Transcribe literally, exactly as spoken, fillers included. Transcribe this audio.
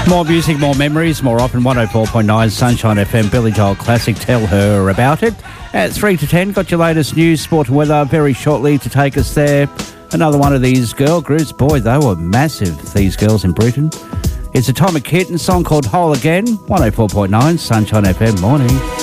More music, more memories, more often. one oh four point nine Sunshine F M, Billy Joel Classic, Tell Her About It. At three to ten, got your latest news, sport and weather very shortly to take us there. Another one of these girl groups. Boy, they were massive, these girls in Britain. It's Atomic Kitten, song called Whole Again. one oh four point nine Sunshine F M, morning.